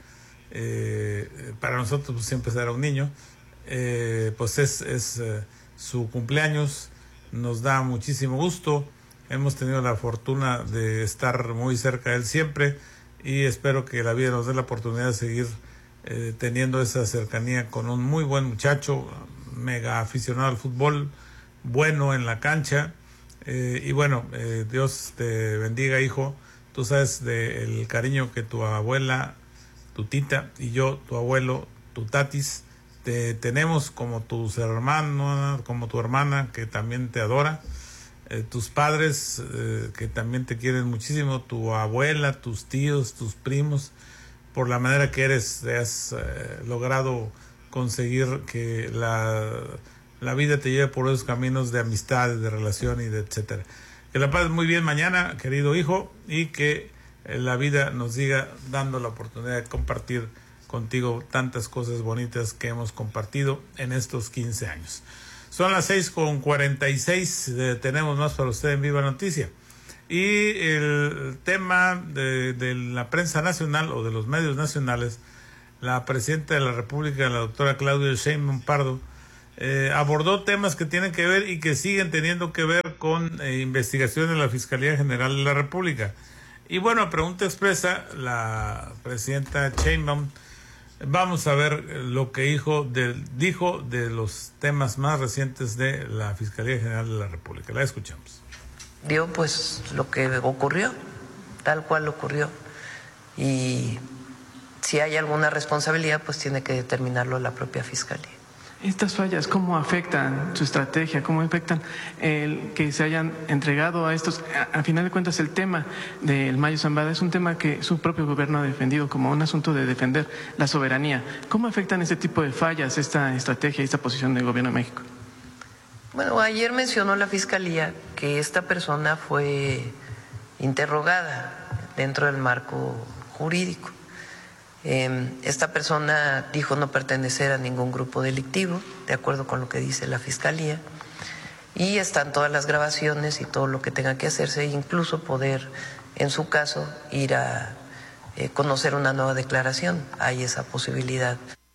eh, para nosotros pues, siempre será un niño. Eh, pues es, es eh, su cumpleaños, nos da muchísimo gusto, hemos tenido la fortuna de estar muy cerca de él siempre, y espero que la vida nos dé la oportunidad de seguir eh, teniendo esa cercanía con un muy buen muchacho, mega aficionado al fútbol, bueno en la cancha, eh, y bueno, eh, Dios te bendiga, hijo. Tú sabes del cariño que tu abuela tu tita y yo, tu abuelo, tu tatis, te tenemos como tus hermanos, como tu hermana que también te adora, eh, tus padres eh, que también te quieren muchísimo, tu abuela, tus tíos, tus primos, por la manera que eres, has eh, logrado conseguir que la, la vida te lleve por esos caminos de amistad, de relación y de etcétera. Que la pases muy bien mañana, querido hijo, y que eh, la vida nos siga dando la oportunidad de compartir contigo tantas cosas bonitas que hemos compartido en estos quince años. Son las seis con cuarenta y seis, eh, tenemos más para usted en Viva Noticia. Y el tema de, de la prensa nacional o de los medios nacionales, la presidenta de la República, la doctora Claudia Sheinbaum Pardo, eh, abordó temas que tienen que ver y que siguen teniendo que ver con eh, investigaciones de la Fiscalía General de la República. Y bueno, a pregunta expresa, la presidenta Sheinbaum, vamos a ver lo que dijo de, dijo de los temas más recientes de la Fiscalía General de la República. La escuchamos. Dio pues lo que ocurrió, tal cual ocurrió, y si hay alguna responsabilidad pues tiene que determinarlo la propia Fiscalía. Estas fallas, ¿cómo afectan su estrategia? ¿Cómo afectan el que se hayan entregado a estos? A, a final de cuentas, el tema del Mayo Zambada es un tema que su propio gobierno ha defendido como un asunto de defender la soberanía. ¿Cómo afectan este tipo de fallas, esta estrategia y esta posición del gobierno de México? Bueno, ayer mencionó la Fiscalía que esta persona fue interrogada dentro del marco jurídico. Eh, esta persona dijo no pertenecer a ningún grupo delictivo, de acuerdo con lo que dice la Fiscalía, y están todas las grabaciones y todo lo que tenga que hacerse, incluso poder, en su caso, ir a eh, conocer una nueva declaración. Hay esa posibilidad.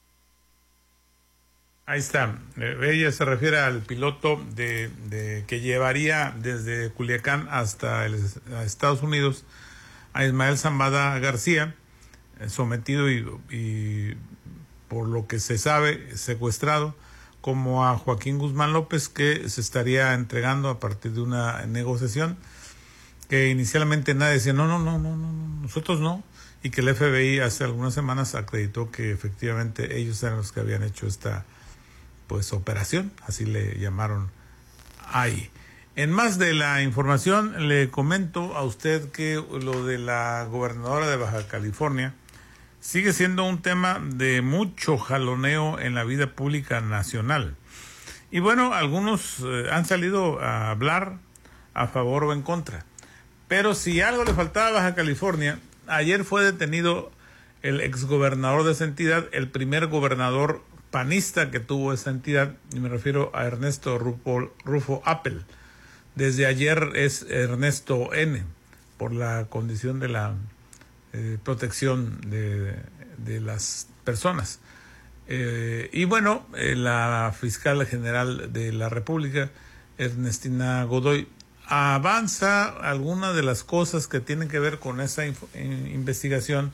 Ahí está. Ella se refiere al piloto de, de que llevaría desde Culiacán hasta el, a Estados Unidos a Ismael Zambada García, sometido y, y por lo que se sabe secuestrado, como a Joaquín Guzmán López, que se estaría entregando a partir de una negociación que inicialmente nadie decía no, no, no, no, no, nosotros no, y que el F B I hace algunas semanas acreditó que efectivamente ellos eran los que habían hecho esta pues operación, así le llamaron ahí. En más de la información, le comento a usted que lo de la gobernadora de Baja California sigue siendo un tema de mucho jaloneo en la vida pública nacional. Y bueno, algunos eh, han salido a hablar a favor o en contra. Pero si algo le faltaba a Baja California, ayer fue detenido el exgobernador de esa entidad, el primer gobernador panista que tuvo esa entidad, y me refiero a Ernesto Rufo, Rufo Appel. Desde ayer es Ernesto N, por la condición de la eh, protección de, de las personas. Eh, y bueno, eh, la fiscal general de la República, Ernestina Godoy, avanza algunas de las cosas que tienen que ver con esa inf- investigación,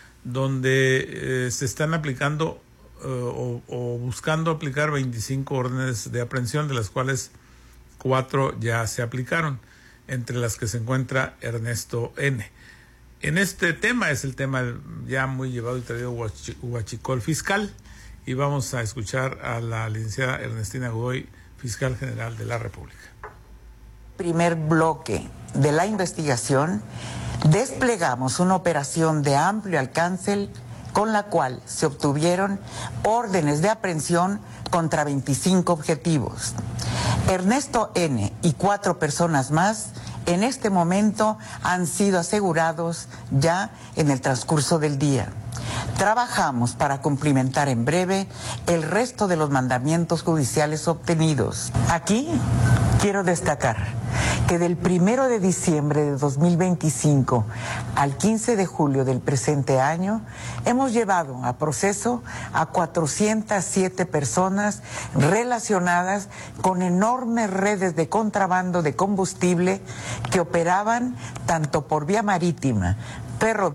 donde eh, se están aplicando O, o buscando aplicar veinticinco órdenes de aprehensión, de las cuales cuatro ya se aplicaron, entre las que se encuentra Ernesto N. En este tema es el tema ya muy llevado y traído huachicol fiscal, y vamos a escuchar a la licenciada Ernestina Godoy, fiscal general de la República. Primer bloque de la investigación, desplegamos una operación de amplio alcance con la cual se obtuvieron órdenes de aprehensión contra veinticinco objetivos. Ernesto N. y cuatro personas más en este momento han sido asegurados ya en el transcurso del día. Trabajamos para cumplimentar en breve el resto de los mandamientos judiciales obtenidos. Aquí quiero destacar que del primero de diciembre de dos mil veinticinco al quince de julio del presente año hemos llevado a proceso a cuatrocientas siete personas relacionadas con enormes redes de contrabando de combustible que operaban tanto por vía marítima, ferroviaria.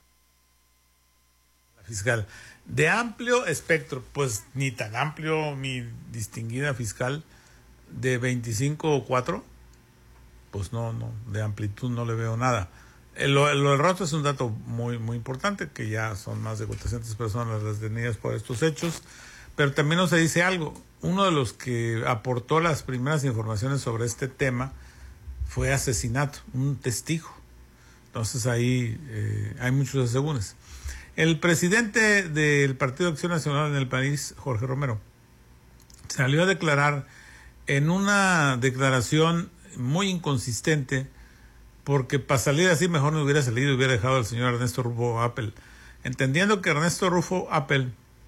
Fiscal, de amplio espectro, pues ni tan amplio, mi distinguida fiscal, de veinticinco o cuatro, pues no, no, de amplitud no le veo nada. Lo, lo del rostro es un dato muy, muy importante, que ya son más de cuatrocientas personas las detenidas por estos hechos, pero también nos dice algo. Uno de los que aportó las primeras informaciones sobre este tema fue asesinato, un testigo. Entonces ahí eh, hay muchos asegúnes. El presidente del Partido de Acción Nacional en el país, Jorge Romero, salió a declarar en una declaración muy inconsistente, porque para salir así mejor no hubiera salido y hubiera dejado al señor Ernesto Rufo Appel, entendiendo que Ernesto Rufo Appel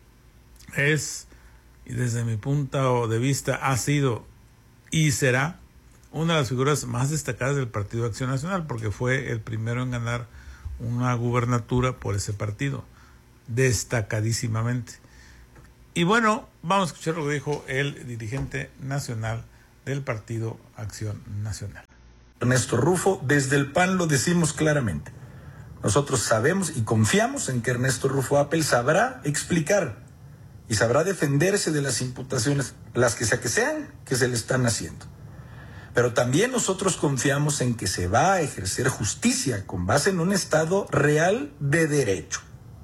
es, y desde mi punto de vista ha sido y será una de las figuras más destacadas del Partido de Acción Nacional, porque fue el primero en ganar una gubernatura por ese partido, destacadísimamente. Y bueno, vamos a escuchar lo que dijo el dirigente nacional del Partido Acción Nacional. Ernesto Rufo, desde el P A N lo decimos claramente. Nosotros sabemos y confiamos en que Ernesto Rufo Appel sabrá explicar y sabrá defenderse de las imputaciones, las que sea que sean, que se le están haciendo. Pero también nosotros confiamos en que se va a ejercer justicia con base en un Estado real de derecho.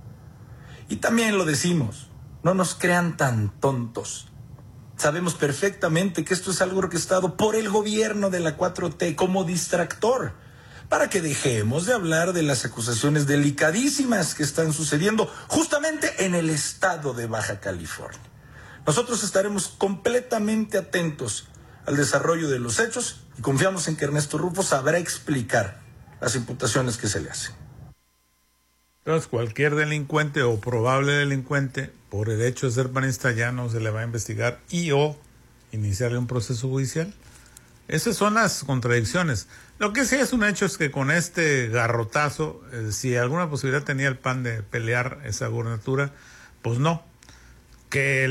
Y también lo decimos, no nos crean tan tontos. Sabemos perfectamente que esto es algo orquestado por el gobierno de la cuatro T como distractor, para que dejemos de hablar de las acusaciones delicadísimas que están sucediendo justamente en el estado de Baja California. Nosotros estaremos completamente atentos al desarrollo de los hechos y confiamos en que Ernesto Rufo sabrá explicar las imputaciones que se le hacen. Entonces, cualquier delincuente o probable delincuente, por el hecho de ser panista, ya no se le va a investigar y o iniciarle un proceso judicial. Esas son las contradicciones. Lo que sí es un hecho es que con este garrotazo, eh, si alguna posibilidad tenía el P A N de pelear esa gubernatura, pues no. Que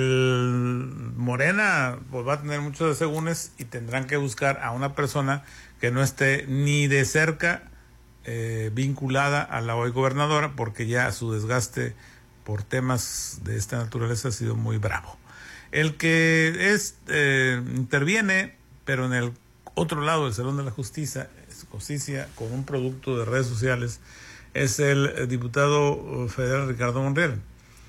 el Morena pues va a tener muchos asegúnes y tendrán que buscar a una persona que no esté ni de cerca eh, vinculada a la hoy gobernadora, porque ya su desgaste por temas de esta naturaleza ha sido muy bravo. El que es eh, interviene, pero en el otro lado del Salón de la Justicia, justicia con un producto de redes sociales, es el diputado federal Ricardo Monreal.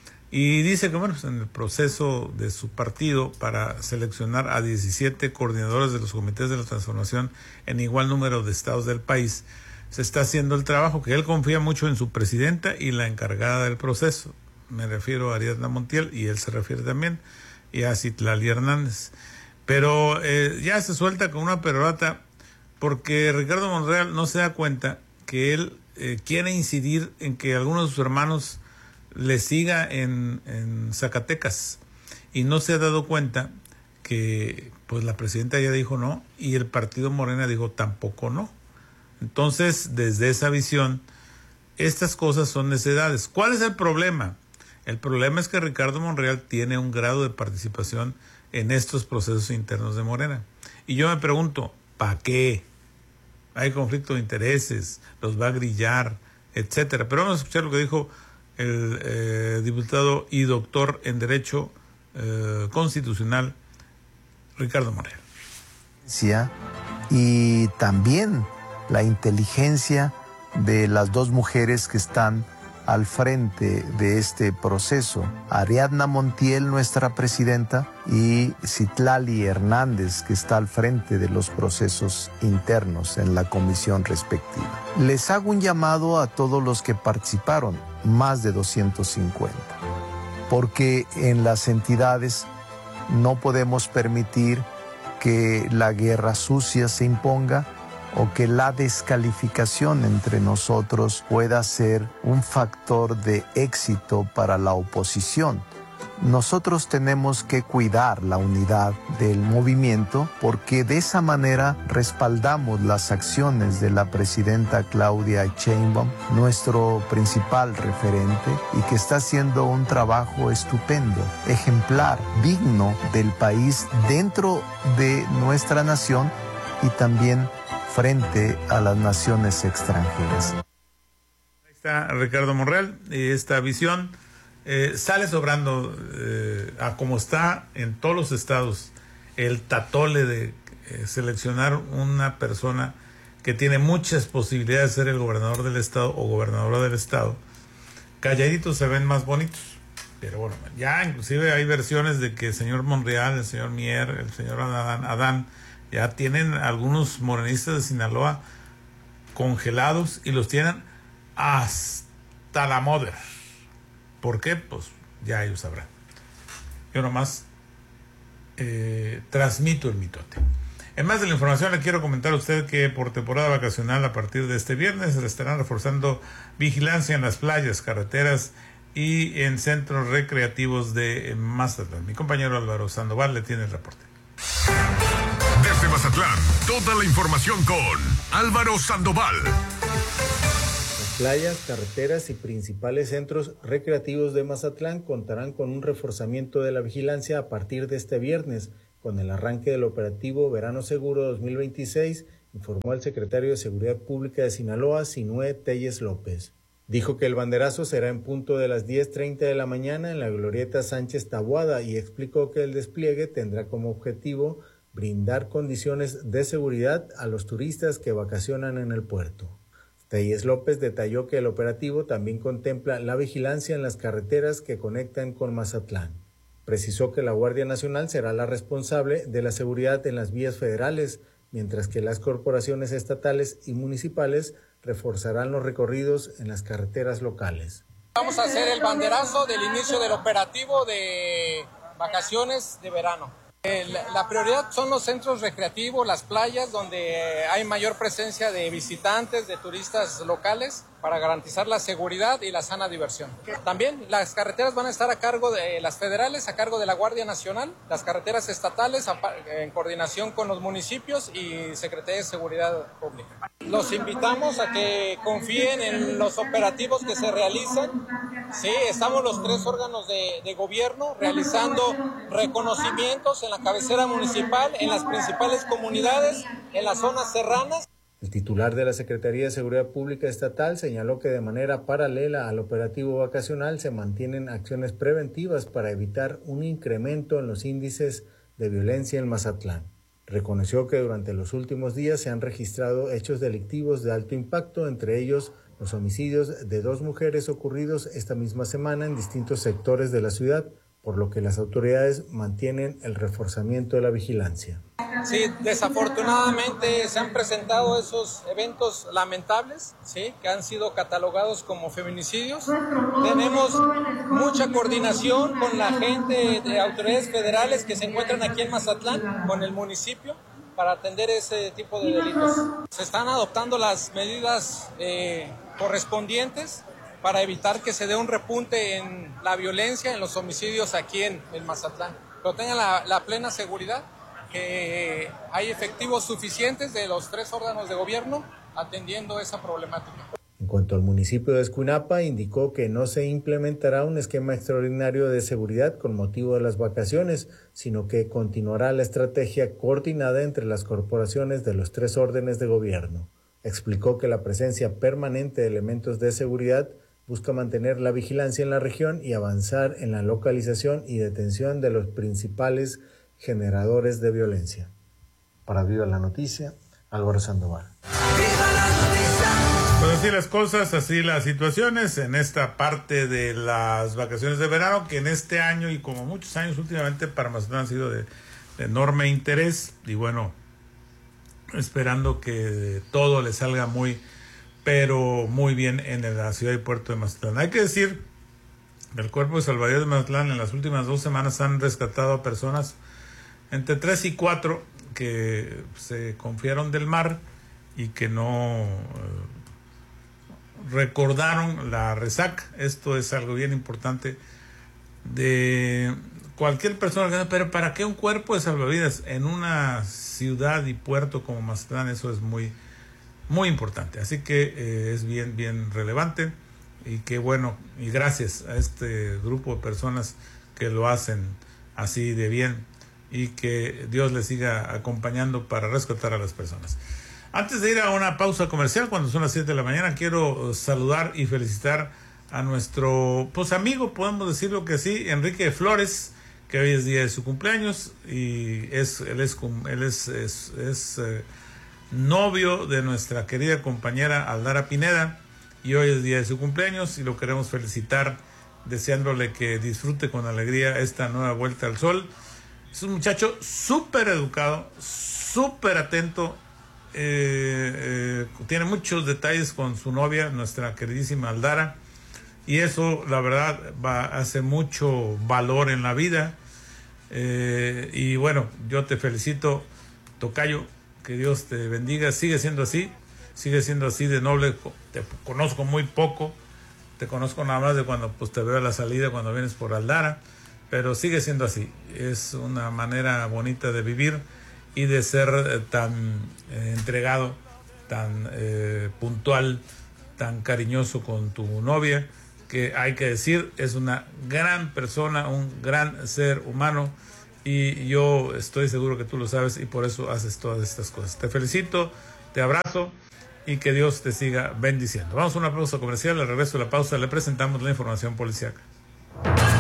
Y dice que, bueno, en el proceso de su partido para seleccionar a diecisiete coordinadores de los comités de la transformación en igual número de estados del país, se está haciendo el trabajo, que él confía mucho en su presidenta y la encargada del proceso. Me refiero a Ariadna Montiel, y él se refiere también, y a Citlali Hernández. Pero eh, ya se suelta con una perorata, porque Ricardo Monreal no se da cuenta que él eh, quiere incidir en que algunos de sus hermanos le siga en, en Zacatecas, y no se ha dado cuenta que pues la presidenta ya dijo no y el partido Morena dijo tampoco no. Entonces, desde esa visión, estas cosas son necedades. ¿Cuál es el problema? El problema es que Ricardo Monreal tiene un grado de participación en estos procesos internos de Morena. Y yo me pregunto, ¿para qué? Hay conflicto de intereses, los va a grillar, etcétera. Pero vamos a escuchar lo que dijo el eh, diputado y doctor en Derecho eh, Constitucional, Ricardo Monreal. Y también la inteligencia de las dos mujeres que están al frente de este proceso, Ariadna Montiel, nuestra presidenta, y Citlali Hernández, que está al frente de los procesos internos en la comisión respectiva. Les hago un llamado a todos los que participaron, más de doscientos cincuenta, porque en las entidades no podemos permitir que la guerra sucia se imponga o que la descalificación entre nosotros pueda ser un factor de éxito para la oposición. Nosotros tenemos que cuidar la unidad del movimiento, porque de esa manera respaldamos las acciones de la presidenta Claudia Sheinbaum, nuestro principal referente, y que está haciendo un trabajo estupendo, ejemplar, digno del país dentro de nuestra nación y también frente a las naciones extranjeras. Ahí está Ricardo Monreal, y esta visión eh, sale sobrando eh, a como está en todos los estados el tatole de eh, seleccionar una persona que tiene muchas posibilidades de ser el gobernador del estado o gobernadora del estado, calladitos se ven más bonitos. Pero bueno, ya inclusive hay versiones de que el señor Monreal, el señor Mier, el señor Adán, Adán ya tienen algunos morenistas de Sinaloa congelados y los tienen hasta la mother. ¿Por qué? Pues ya ellos sabrán. Yo nomás eh, transmito el mitote. En más de la información, le quiero comentar a usted que por temporada vacacional, a partir de este viernes, se estarán reforzando vigilancia en las playas, carreteras y en centros recreativos de Mazatlán. Mi compañero Álvaro Sandoval le tiene el reporte. Desde Mazatlán, toda la información con Álvaro Sandoval. Las playas, carreteras y principales centros recreativos de Mazatlán contarán con un reforzamiento de la vigilancia a partir de este viernes, con el arranque del operativo Verano Seguro dos mil veintiséis, informó el secretario de Seguridad Pública de Sinaloa, Sinue Telles López. Dijo que el banderazo será en punto de las diez treinta de la mañana en la glorieta Sánchez Taboada y explicó que el despliegue tendrá como objetivo brindar condiciones de seguridad a los turistas que vacacionan en el puerto. Telles López detalló que el operativo también contempla la vigilancia en las carreteras que conectan con Mazatlán. Precisó que la Guardia Nacional será la responsable de la seguridad en las vías federales, mientras que las corporaciones estatales y municipales reforzarán los recorridos en las carreteras locales. Vamos a hacer el banderazo del inicio del operativo de vacaciones de verano. La prioridad son los centros recreativos, las playas, donde hay mayor presencia de visitantes, de turistas locales, para garantizar la seguridad y la sana diversión. También las carreteras van a estar a cargo de las federales, a cargo de la Guardia Nacional, las carreteras estatales en coordinación con los municipios y Secretaría de Seguridad Pública. Los invitamos a que confíen en los operativos que se realizan. Sí, estamos los tres órganos de, de gobierno realizando reconocimientos en la cabecera municipal, en las principales comunidades, en las zonas serranas. El titular de la Secretaría de Seguridad Pública Estatal señaló que de manera paralela al operativo vacacional se mantienen acciones preventivas para evitar un incremento en los índices de violencia en Mazatlán. Reconoció que durante los últimos días se han registrado hechos delictivos de alto impacto, entre ellos los homicidios de dos mujeres ocurridos esta misma semana en distintos sectores de la ciudad, por lo que las autoridades mantienen el reforzamiento de la vigilancia. Sí, desafortunadamente se han presentado esos eventos lamentables, sí, que han sido catalogados como feminicidios. Tenemos mucha coordinación con la gente de autoridades federales que se encuentran aquí en Mazatlán, con el municipio, para atender ese tipo de delitos. Se están adoptando las medidas eh, correspondientes para evitar que se dé un repunte en la violencia, en los homicidios aquí en, en Mazatlán. Pero tengan la, la plena seguridad que hay efectivos suficientes de los tres órganos de gobierno atendiendo esa problemática. En cuanto al municipio de Escuinapa, indicó que no se implementará un esquema extraordinario de seguridad con motivo de las vacaciones, sino que continuará la estrategia coordinada entre las corporaciones de los tres órdenes de gobierno. Explicó que la presencia permanente de elementos de seguridad busca mantener la vigilancia en la región y avanzar en la localización y detención de los principales generadores de violencia. Para Viva la Noticia, Álvaro Sandoval. Pues así las cosas, así las situaciones en esta parte de las vacaciones de verano, que en este año y como muchos años últimamente para Mazatlán han sido de, de enorme interés, y bueno, esperando que todo le salga muy, pero muy bien en la ciudad y puerto de Mazatlán. Hay que decir que el Cuerpo de Salvadores de Mazatlán en las últimas dos semanas han rescatado a personas entre tres y cuatro que se confiaron del mar y que no eh, recordaron la resaca. Esto es algo bien importante de cualquier persona. Pero ¿para qué un cuerpo de salvavidas en una ciudad y puerto como Mazatlán? Eso es muy, muy importante. Así que eh, es bien, bien relevante. Y que bueno, y gracias a este grupo de personas que lo hacen así de bien, y que Dios les siga acompañando para rescatar a las personas. Antes de ir a una pausa comercial, cuando son las siete de la mañana, quiero saludar y felicitar a nuestro pues amigo, podemos decirlo que sí, Enrique Flores, que hoy es día de su cumpleaños, y es él es él es, es, es eh, novio de nuestra querida compañera Aldara Pineda, y hoy es día de su cumpleaños y lo queremos felicitar, deseándole que disfrute con alegría esta nueva vuelta al sol. Es un muchacho súper educado, súper atento, eh, eh, tiene muchos detalles con su novia, nuestra queridísima Aldara, y eso la verdad va, hace mucho valor en la vida. Eh, y bueno, yo te felicito, tocayo, que Dios te bendiga, sigue siendo así, sigue siendo así de noble. Te conozco muy poco, te conozco nada más de cuando pues te veo a la salida, cuando vienes por Aldara, pero sigue siendo así. Es una manera bonita de vivir y de ser eh, tan eh, entregado, tan eh, puntual, tan cariñoso con tu novia, que hay que decir, es una gran persona, un gran ser humano, y yo estoy seguro que tú lo sabes y por eso haces todas estas cosas. Te felicito, te abrazo y que Dios te siga bendiciendo. Vamos a una pausa comercial, al regreso de la pausa le presentamos la información policíaca.